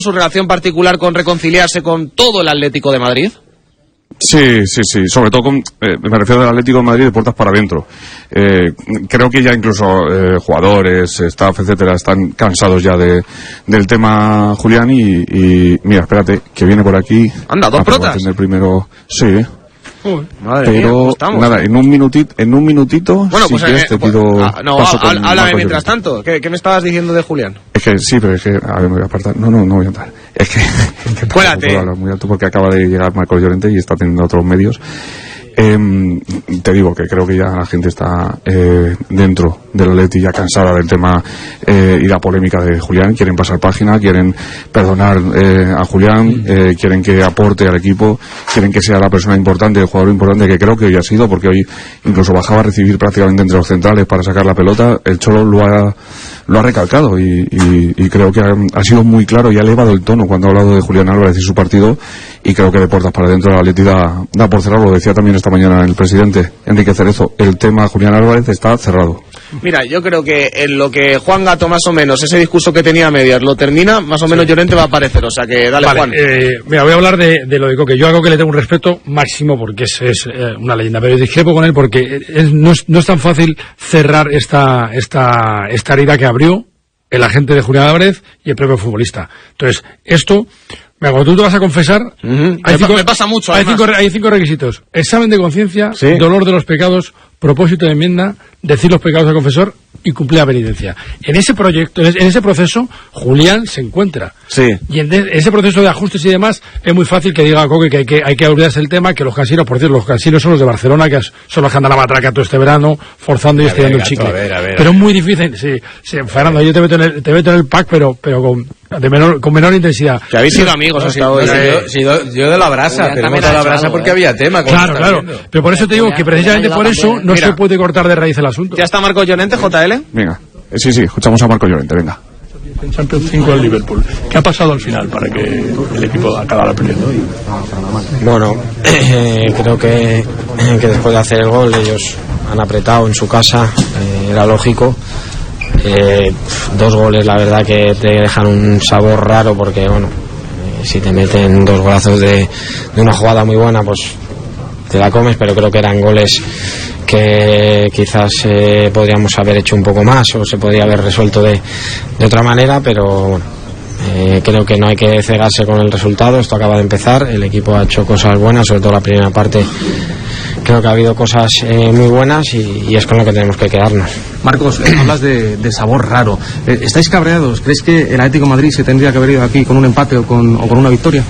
su relación particular con reconciliarse con todo el Atlético de Madrid? Sí, sobre todo me refiero al Atlético de Madrid de puertas para adentro. Creo que ya incluso jugadores, staff, etcétera, están cansados ya del tema Julián y mira, espérate, que viene por aquí. Anda, dos protas. Primero, sí. Madre pero mía, nada, en un minutito, bueno, si pues quieres te pido paso con háblame mientras tanto. ¿Qué me estabas diciendo de Julián? Es que sí, pero es que a ver, me voy a apartar. No voy a entrar. Es que Cuélate. puedo hablar muy alto porque acaba de llegar Marcos Llorente y está teniendo otros medios. Te digo que creo que ya la gente está dentro del Atleti ya cansada del tema y la polémica de Julián. Quieren pasar página, quieren perdonar a Julián, quieren que aporte al equipo, quieren que sea la persona importante, el jugador importante que creo que hoy ha sido, porque hoy incluso bajaba a recibir prácticamente entre los centrales para sacar la pelota. El Cholo lo ha recalcado y creo que ha sido muy claro y ha elevado el tono cuando ha hablado de Julián Álvarez y su partido, y creo que de puertas para adentro la Atleti da por cerrado. Lo decía también esta mañana el presidente Enrique Cerezo, el tema Julián Álvarez está cerrado. Mira, yo creo que en lo que Juan Gato más o menos, ese discurso que tenía a medias, lo termina, más o menos Llorente va a aparecer, o sea que dale, vale, Juan. Mira, voy a hablar de lo de Coque. Yo a Coque le tengo un respeto máximo porque es una leyenda, pero discrepo con él porque no es tan fácil cerrar esta herida que abrió el agente de Julián Álvarez y el propio futbolista. Entonces, esto... Mira, cuando tú te vas a confesar, me pasa mucho. Hay 5 requisitos: examen de conciencia, ¿sí? Dolor de los pecados, propósito de enmienda, decir los pecados al confesor y cumplir la penitencia. En ese proyecto, en ese proceso, Julián se encuentra. Sí. Y en ese proceso de ajustes y demás, es muy fácil que diga a Coque que hay que olvidarse el tema, que los cansinos, por cierto, los cansinos son los de Barcelona, que son los que andan a la matraca todo este verano, forzando y estirando el chicle. A ver. Pero es muy difícil, sí, Fernando, yo te meto en el pack, pero con menor intensidad. Que habéis sido amigos hasta hoy. Yo de la brasa, tenemos de la brasa porque había tema. Claro. Pero por eso te digo que precisamente por eso no se puede cortar de raíz el asunto. ¿Ya está Marcos Llorente, JL? Venga, sí, escuchamos a Marcos Llorente, venga. En Champions 5 al Liverpool. ¿Qué ha pasado al final para que el equipo acabara perdiendo? Bueno, creo que después de hacer el gol ellos han apretado en su casa, era lógico. 2 goles la verdad que te dejan un sabor raro porque bueno, si te meten 2 golazos de una jugada muy buena pues te la comes, pero creo que eran goles que quizás podríamos haber hecho un poco más o se podría haber resuelto de otra manera, pero bueno, creo que no hay que cegarse con el resultado. Esto acaba de empezar, el equipo ha hecho cosas buenas, sobre todo la primera parte creo que ha habido cosas muy buenas y es con lo que tenemos que quedarnos. Marcos, hablas de sabor raro. ¿Estáis cabreados? ¿Crees que el Atlético de Madrid se tendría que haber ido aquí con un empate o con una victoria?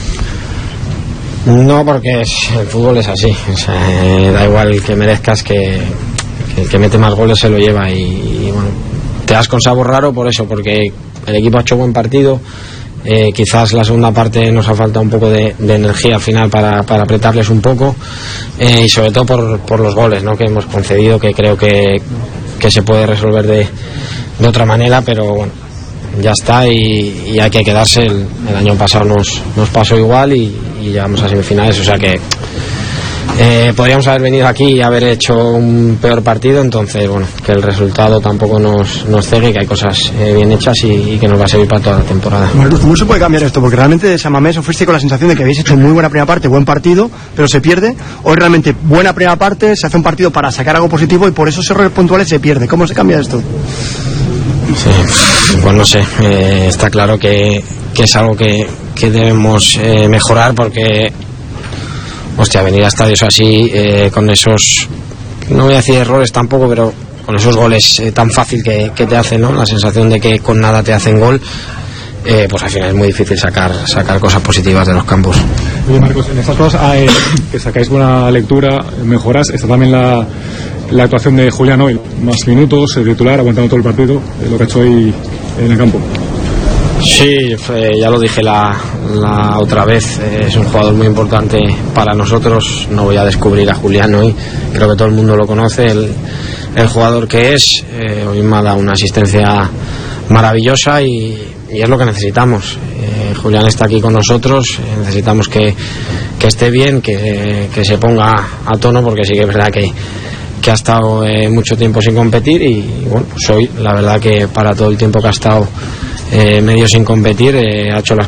No, porque el fútbol es así, o sea, da igual que merezcas, que el que mete más goles se lo lleva y bueno, te das con sabor raro por eso, porque el equipo ha hecho buen partido. Quizás la segunda parte nos ha faltado un poco de energía al final para apretarles un poco, y sobre todo por los goles, ¿no?, que hemos concedido, que creo que se puede resolver de otra manera, pero bueno, ya está y hay que quedarse. El año pasado nos pasó igual y llegamos a semifinales, o sea que podríamos haber venido aquí y haber hecho un peor partido, entonces bueno, que el resultado tampoco nos cegue, que hay cosas bien hechas y que nos va a servir para toda la temporada. ¿Cómo se puede cambiar esto? Porque realmente de San Mamés os fuiste con la sensación de que habéis hecho muy buena primera parte, buen partido, pero se pierde. Hoy realmente buena primera parte, se hace un partido para sacar algo positivo y por esos errores puntuales se pierde. ¿Cómo se cambia esto? Sí, pues no sé, está claro que es algo que debemos mejorar, porque hostia, venir a estadios así, con esos, no voy a decir errores tampoco, pero con esos goles tan fácil que te hacen, ¿no?, la sensación de que con nada te hacen gol, pues al final es muy difícil sacar cosas positivas de los campos. Oye, Marcos, en estas cosas que sacáis buena lectura, mejoras, está también la actuación de Julián hoy, más minutos, titular, aguantando todo el partido, lo que ha hecho hoy en el campo. Sí, ya lo dije la otra vez, es un jugador muy importante para nosotros. No voy a descubrir a Julián hoy, creo que todo el mundo lo conoce, el jugador que es. Hoy me ha dado una asistencia maravillosa y es lo que necesitamos. Julián está aquí con nosotros, necesitamos que esté bien, que se ponga a tono, porque sí que es verdad que ha estado mucho tiempo sin competir y bueno, pues hoy la verdad que para todo el tiempo que ha estado medio sin competir, ha hecho las